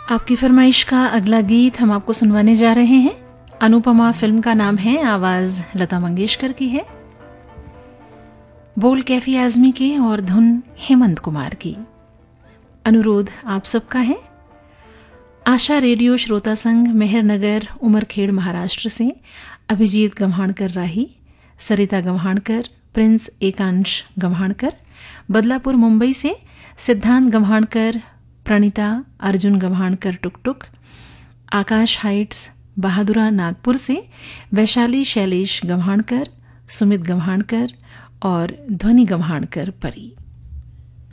आपकी फरमाइश का अगला गीत हम आपको सुनवाने जा रहे हैं। अनुपमा फिल्म का नाम है, आवाज लता मंगेशकर की है, बोल कैफी आजमी के और धुन हेमंत कुमार की। अनुरोध आप सबका है। आशा रेडियो श्रोता संघ मेहरनगर उमरखेड़ महाराष्ट्र से अभिजीत गम्हाणकर राही, सरिता गम्हाणकर, प्रिंस एकांश गम्हाणकर, बदलापुर मुंबई से सिद्धांत गम्हाणकर, प्रणीता अर्जुन गम्हाणकर टुकटुक, आकाश हाइट्स बहादुरा नागपुर से वैशाली शैलेश गम्हाणकर, सुमित गम्हाणकर और ध्वनि गम्हाणकर परी।